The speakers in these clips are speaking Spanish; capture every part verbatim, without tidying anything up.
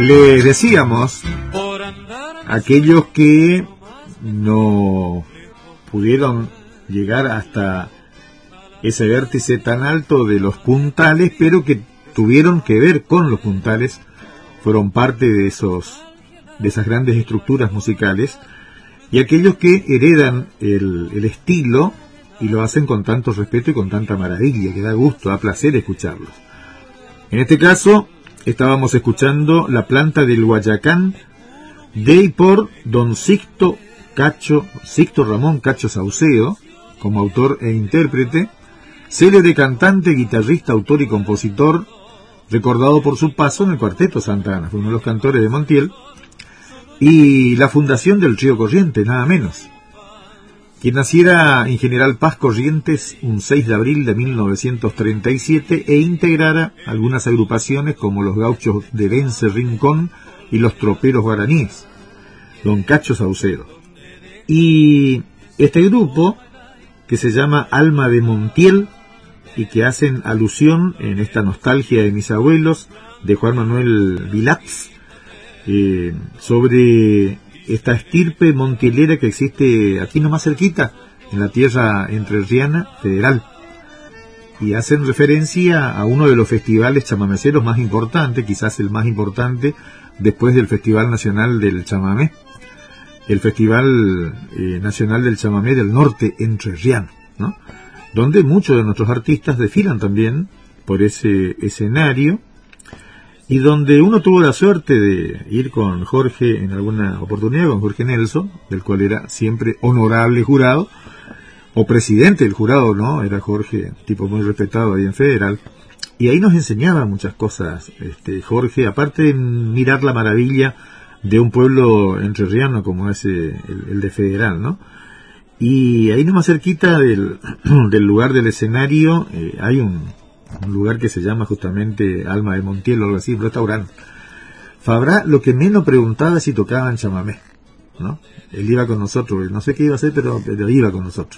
Le decíamos, aquellos que no pudieron llegar hasta ese vértice tan alto de los puntales, pero que tuvieron que ver con los puntales, fueron parte de esos de esas grandes estructuras musicales, y aquellos que heredan el, el estilo y lo hacen con tanto respeto y con tanta maravilla, que da gusto, da placer escucharlos. En este caso, estábamos escuchando La planta del Guayacán, de y por don Sixto Cacho, Sixto Ramón Cacho Saucedo, como autor e intérprete, célebre cantante, guitarrista, autor y compositor, recordado por su paso en el Cuarteto Santa Ana, fue uno de los cantores de Montiel, y la fundación del Río Corrientes, nada menos. Quien naciera en General Paz Corrientes un seis de abril de mil novecientos treinta y siete e integrara algunas agrupaciones como los Gauchos de Vence Rincón y los Troperos Guaraníes, don Cacho Saucedo. Y este grupo, que se llama Alma de Montiel, y que hacen alusión en esta nostalgia de mis abuelos, de Juan Manuel Vilatz, eh, sobre esta estirpe montielera que existe aquí nomás cerquita, en la tierra entrerriana federal, y hacen referencia a uno de los festivales chamameceros más importantes, quizás el más importante después del Festival Nacional del Chamamé, el Festival eh, Nacional del Chamamé del Norte Entrerriano, ¿no?, donde muchos de nuestros artistas desfilan también por ese escenario, y donde uno tuvo la suerte de ir con Jorge en alguna oportunidad, con Jorge Nelson, del cual era siempre honorable jurado, o presidente del jurado, ¿no? Era Jorge, tipo muy respetado ahí en Federal, y ahí nos enseñaba muchas cosas, este Jorge, aparte de mirar la maravilla de un pueblo entrerriano como es el, el de Federal, ¿no? Y ahí nomás cerquita del, del lugar del escenario eh, hay un, un lugar que se llama justamente Alma de Montiel o algo así, un restaurante. Fabra lo que menos preguntaba si tocaban chamamé, ¿no? Él iba con nosotros, no sé qué iba a hacer, pero, pero iba con nosotros.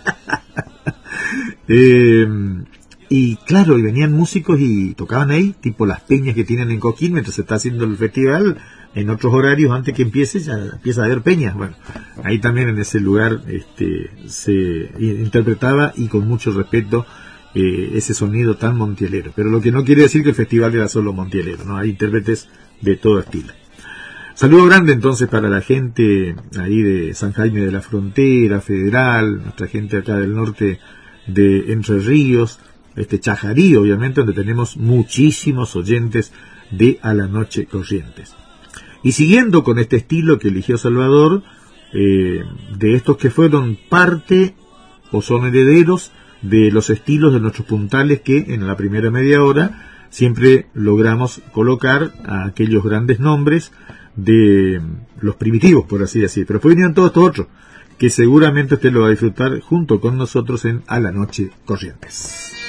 eh, y claro, y venían músicos y tocaban ahí, tipo las peñas que tienen en Coquín, mientras se está haciendo el festival. En otros horarios, antes que empiece, ya empieza a haber peñas. Bueno, ahí también en ese lugar este, se interpretaba, y con mucho respeto, eh, ese sonido tan montielero. Pero lo que no quiere decir que el festival era solo montielero, ¿no? Hay intérpretes de todo estilo. Saludo grande entonces para la gente ahí de San Jaime de la Frontera, Federal, nuestra gente acá del norte de Entre Ríos, este Chajarí, obviamente, donde tenemos muchísimos oyentes de A la Noche Corrientes. Y siguiendo con este estilo que eligió Salvador, eh, de estos que fueron parte o son herederos de los estilos de nuestros puntales, que en la primera media hora siempre logramos colocar a aquellos grandes nombres de los primitivos, por así decir. Pero después vinieron todos estos otros, que seguramente usted lo va a disfrutar junto con nosotros en A la Noche Corrientes.